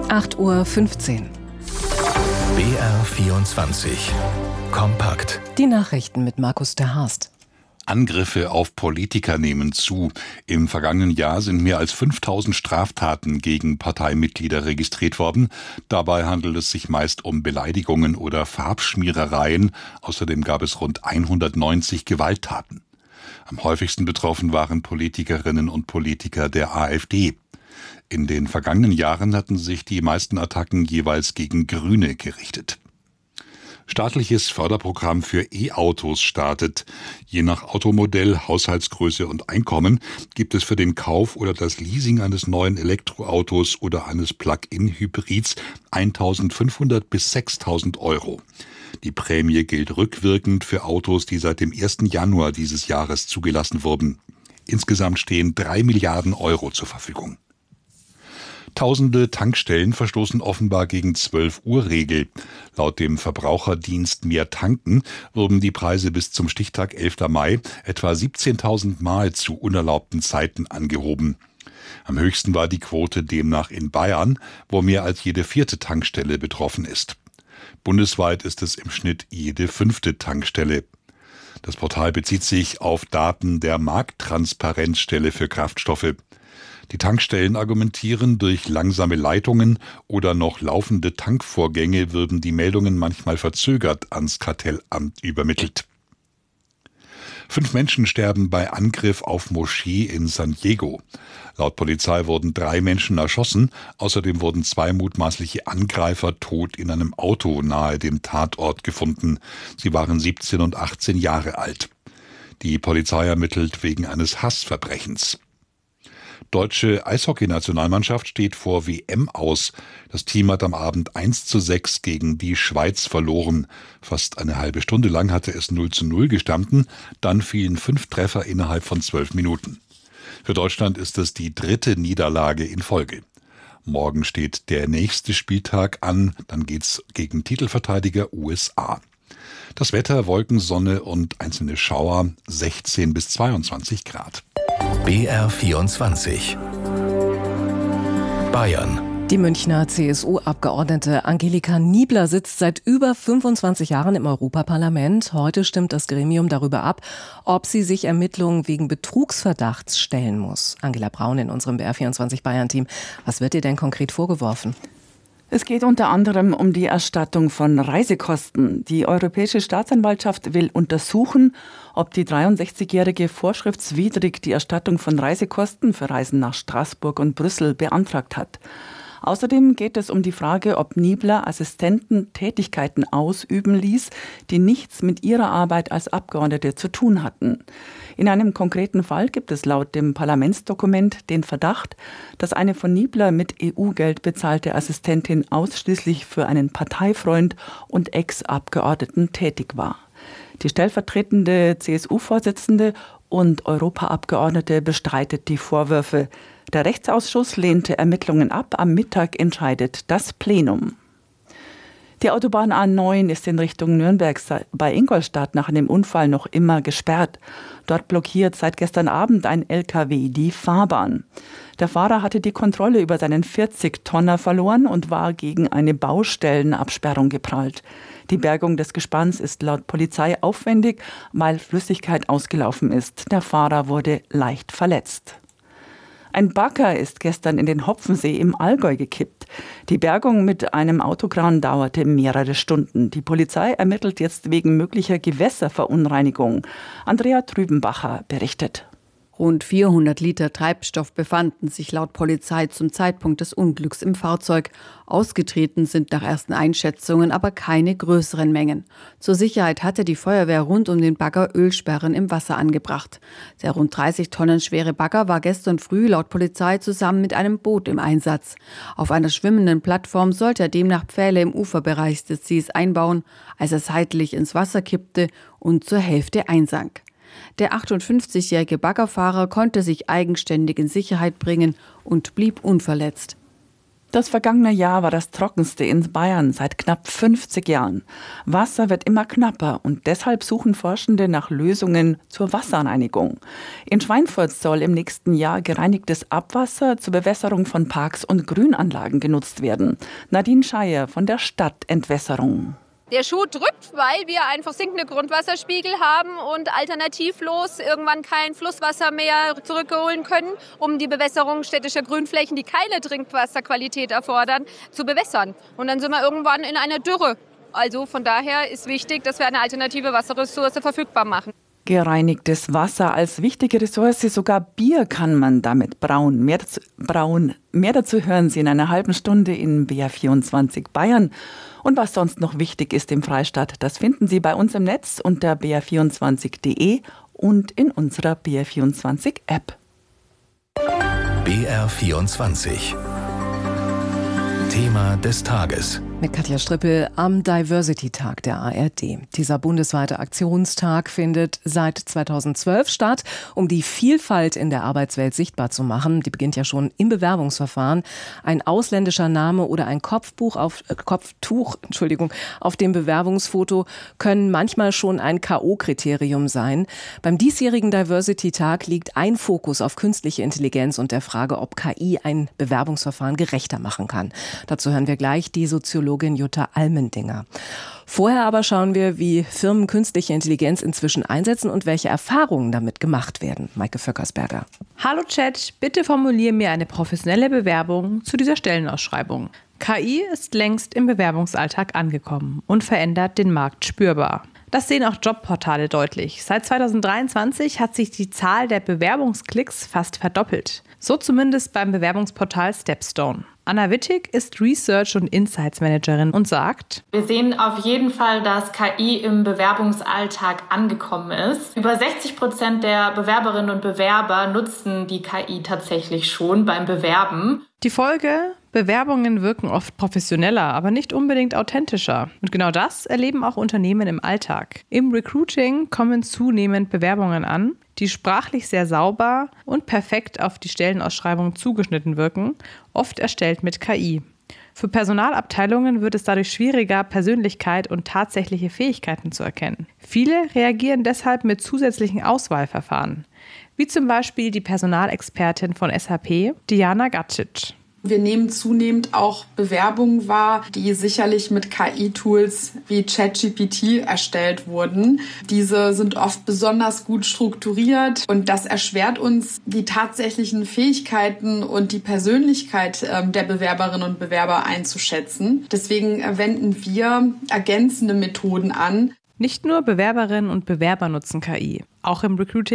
8:15 Uhr. BR24 kompakt. Die Nachrichten mit Markus ter Haast. Angriffe auf Politiker nehmen zu. Im vergangenen Jahr sind mehr als 5000 Straftaten gegen Parteimitglieder registriert worden. Dabei handelt es sich meist um Beleidigungen oder Farbschmierereien. Außerdem gab es rund 190 Gewalttaten. Am häufigsten betroffen waren Politikerinnen und Politiker der AfD. In den vergangenen Jahren hatten sich die meisten Attacken jeweils gegen Grüne gerichtet. Staatliches Förderprogramm für E-Autos startet. Je nach Automodell, Haushaltsgröße und Einkommen gibt es für den Kauf oder das Leasing eines neuen Elektroautos oder eines Plug-in-Hybrids 1.500 bis 6.000 Euro. Die Prämie gilt rückwirkend für Autos, die seit dem 1. Januar dieses Jahres zugelassen wurden. Insgesamt stehen 3 Milliarden Euro zur Verfügung. Tausende Tankstellen verstoßen offenbar gegen 12-Uhr-Regel. Laut dem Verbraucherdienst Mehr Tanken wurden die Preise bis zum Stichtag 11. Mai etwa 17.000 Mal zu unerlaubten Zeiten angehoben. Am höchsten war die Quote demnach in Bayern, wo mehr als jede 4. Tankstelle betroffen ist. Bundesweit ist es im Schnitt jede 5. Tankstelle. Das Portal bezieht sich auf Daten der Markttransparenzstelle für Kraftstoffe. Die Tankstellen argumentieren, durch langsame Leitungen oder noch laufende Tankvorgänge würden die Meldungen manchmal verzögert ans Kartellamt übermittelt. 5 Menschen sterben bei Angriff auf Moschee in San Diego. Laut Polizei wurden 3 Menschen erschossen. Außerdem wurden 2 mutmaßliche Angreifer tot in einem Auto nahe dem Tatort gefunden. Sie waren 17 und 18 Jahre alt. Die Polizei ermittelt wegen eines Hassverbrechens. Deutsche Eishockeynationalmannschaft steht vor WM aus. Das Team hat am Abend 1:6 gegen die Schweiz verloren. Fast eine halbe Stunde lang hatte es 0:0 gestanden. Dann fielen 5 Treffer innerhalb von 12 Minuten. Für Deutschland ist es die 3. Niederlage in Folge. Morgen steht der nächste Spieltag an. Dann geht's gegen Titelverteidiger USA. Das Wetter, Wolken, Sonne und einzelne Schauer, 16 bis 22 Grad. BR24 Bayern. Die Münchner CSU-Abgeordnete Angelika Niebler sitzt seit über 25 Jahren im Europaparlament. Heute stimmt das Gremium darüber ab, ob sie sich Ermittlungen wegen Betrugsverdachts stellen muss. Angela Braun in unserem BR24 Bayern-Team. Was wird ihr denn konkret vorgeworfen? Es geht unter anderem um die Erstattung von Reisekosten. Die Europäische Staatsanwaltschaft will untersuchen, ob die 63-Jährige vorschriftswidrig die Erstattung von Reisekosten für Reisen nach Straßburg und Brüssel beantragt hat. Außerdem geht es um die Frage, ob Niebler Assistenten Tätigkeiten ausüben ließ, die nichts mit ihrer Arbeit als Abgeordnete zu tun hatten. In einem konkreten Fall gibt es laut dem Parlamentsdokument den Verdacht, dass eine von Niebler mit EU-Geld bezahlte Assistentin ausschließlich für einen Parteifreund und Ex-Abgeordneten tätig war. Die stellvertretende CSU-Vorsitzende und Europaabgeordnete bestreitet die Vorwürfe. Der Rechtsausschuss lehnte Ermittlungen ab. Am Mittag entscheidet das Plenum. Die Autobahn A9 ist in Richtung Nürnberg bei Ingolstadt nach einem Unfall noch immer gesperrt. Dort blockiert seit gestern Abend ein LKW die Fahrbahn. Der Fahrer hatte die Kontrolle über seinen 40-Tonner verloren und war gegen eine Baustellenabsperrung geprallt. Die Bergung des Gespanns ist laut Polizei aufwendig, weil Flüssigkeit ausgelaufen ist. Der Fahrer wurde leicht verletzt. Ein Bagger ist gestern in den Hopfensee im Allgäu gekippt. Die Bergung mit einem Autokran dauerte mehrere Stunden. Die Polizei ermittelt jetzt wegen möglicher Gewässerverunreinigung. Andrea Trübenbacher berichtet. Rund 400 Liter Treibstoff befanden sich laut Polizei zum Zeitpunkt des Unglücks im Fahrzeug. Ausgetreten sind nach ersten Einschätzungen aber keine größeren Mengen. Zur Sicherheit hatte die Feuerwehr rund um den Bagger Ölsperren im Wasser angebracht. Der rund 30 Tonnen schwere Bagger war gestern früh laut Polizei zusammen mit einem Boot im Einsatz. Auf einer schwimmenden Plattform sollte er demnach Pfähle im Uferbereich des Sees einbauen, als er seitlich ins Wasser kippte und zur Hälfte einsank. Der 58-jährige Baggerfahrer konnte sich eigenständig in Sicherheit bringen und blieb unverletzt. Das vergangene Jahr war das trockenste in Bayern seit knapp 50 Jahren. Wasser wird immer knapper und deshalb suchen Forschende nach Lösungen zur Wasserreinigung. In Schweinfurt soll im nächsten Jahr gereinigtes Abwasser zur Bewässerung von Parks und Grünanlagen genutzt werden. Nadine Scheier von der Stadtentwässerung. Der Schuh drückt, weil wir einen versinkenden Grundwasserspiegel haben und alternativlos irgendwann kein Flusswasser mehr zurückholen können, um die Bewässerung städtischer Grünflächen, die keine Trinkwasserqualität erfordern, zu bewässern. Und dann sind wir irgendwann in einer Dürre. Also von daher ist wichtig, dass wir eine alternative Wasserressource verfügbar machen. Gereinigtes Wasser als wichtige Ressource, sogar Bier kann man damit brauen. Mehr dazu hören Sie in einer halben Stunde in BR24 Bayern. Und was sonst noch wichtig ist im Freistaat, das finden Sie bei uns im Netz unter br24.de und in unserer BR24-App. BR24 Thema des Tages. Mit Katja Strippel am Diversity-Tag der ARD. Dieser bundesweite Aktionstag findet seit 2012 statt, um die Vielfalt in der Arbeitswelt sichtbar zu machen. Die beginnt ja schon im Bewerbungsverfahren. Ein ausländischer Name oder ein Kopftuch auf dem Bewerbungsfoto können manchmal schon ein K.O.-Kriterium sein. Beim diesjährigen Diversity-Tag liegt ein Fokus auf künstliche Intelligenz und der Frage, ob KI ein Bewerbungsverfahren gerechter machen kann. Dazu hören wir gleich die Soziologin Jutta Almendinger. Vorher aber schauen wir, wie Firmen künstliche Intelligenz inzwischen einsetzen und welche Erfahrungen damit gemacht werden. Maike Vöckersberger. Hallo Chat, bitte formuliere mir eine professionelle Bewerbung zu dieser Stellenausschreibung. KI ist längst im Bewerbungsalltag angekommen und verändert den Markt spürbar. Das sehen auch Jobportale deutlich. Seit 2023 hat sich die Zahl der Bewerbungsklicks fast verdoppelt. So zumindest beim Bewerbungsportal Stepstone. Anna Wittig ist Research- und Insights-Managerin und sagt: Wir sehen auf jeden Fall, dass KI im Bewerbungsalltag angekommen ist. Über 60% der Bewerberinnen und Bewerber nutzen die KI tatsächlich schon beim Bewerben. Die Folge? Bewerbungen wirken oft professioneller, aber nicht unbedingt authentischer. Und genau das erleben auch Unternehmen im Alltag. Im Recruiting kommen zunehmend Bewerbungen an, die sprachlich sehr sauber und perfekt auf die Stellenausschreibung zugeschnitten wirken, oft erstellt mit KI. Für Personalabteilungen wird es dadurch schwieriger, Persönlichkeit und tatsächliche Fähigkeiten zu erkennen. Viele reagieren deshalb mit zusätzlichen Auswahlverfahren, wie zum Beispiel die Personalexpertin von SAP, Diana Gatschitsch. Wir nehmen zunehmend auch Bewerbungen wahr, die sicherlich mit KI-Tools wie ChatGPT erstellt wurden. Diese sind oft besonders gut strukturiert und das erschwert uns, die tatsächlichen Fähigkeiten und die Persönlichkeit der Bewerberinnen und Bewerber einzuschätzen. Deswegen wenden wir ergänzende Methoden an. Nicht nur Bewerberinnen und Bewerber nutzen KI. Auch im Recruiting